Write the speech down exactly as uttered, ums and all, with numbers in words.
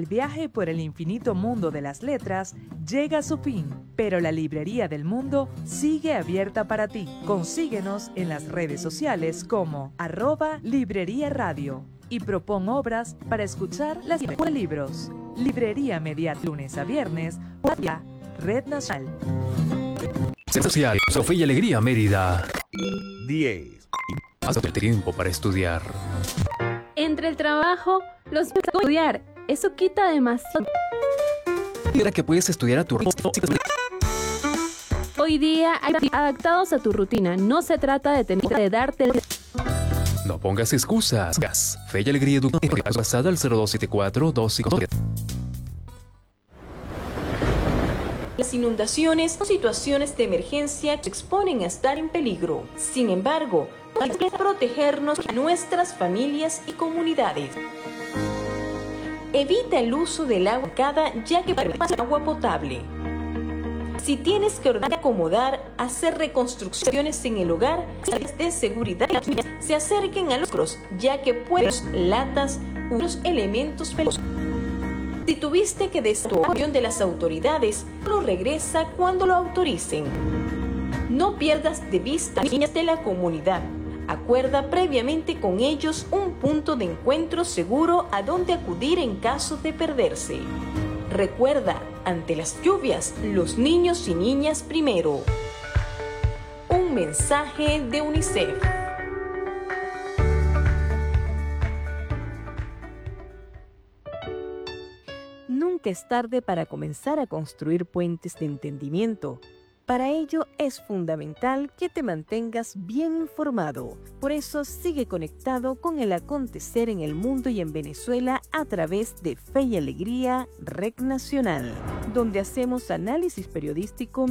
viaje por el infinito mundo de las letras llega a su fin, pero la Librería del Mundo sigue abierta para ti. Consíguenos en las redes sociales como arroba Librería Radio y propon obras para escuchar las mejores libros. Librería Media, lunes a viernes, por la Red Nacional. Social, Sofía y Alegría Mérida. diez. Haz el tiempo para estudiar. Entre el trabajo, los estudiar, eso quita demasiado. Mira que puedes estudiar a tu ritmo. Hoy día hay adaptados a tu rutina, no se trata de tener de darte. No pongas excusas. Gas. Fe y Alegría Educativa. Pasada al cero dos siete cuatro dos cinco. Las inundaciones son situaciones de emergencia que exponen a estar en peligro. Sin embargo, hay que protegernos a nuestras familias y comunidades. Evita el uso del agua cada ya que para agua potable. Si tienes que ordenar, acomodar, hacer reconstrucciones en el hogar, de seguridad se acerquen a los otros, ya que pueden latas u otros elementos peligrosos. Si tuviste que desahogar de las autoridades, lo regresa cuando lo autoricen. No pierdas de vista a las niñas de la comunidad. Acuerda previamente con ellos un punto de encuentro seguro a donde acudir en caso de perderse. Recuerda, ante las lluvias, los niños y niñas primero. Un mensaje de UNICEF. Nunca es tarde para comenzar a construir puentes de entendimiento. Para ello es fundamental que te mantengas bien informado. Por eso sigue conectado con el acontecer en el mundo y en Venezuela a través de Fe y Alegría Red Nacional, donde hacemos análisis periodístico